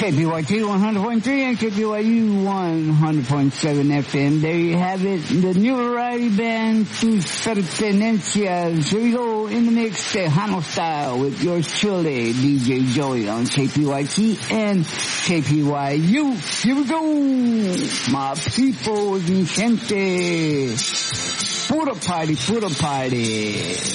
KPYT 100.3 and KPYU 100.7 FM. There you have it. The new variety band, Sus Pertenencias. Here we go in the mix, Tejano style, with yours truly, DJ Joey on KPYT and KPYU. Here we go. My people, mi gente. Puro party, puro party.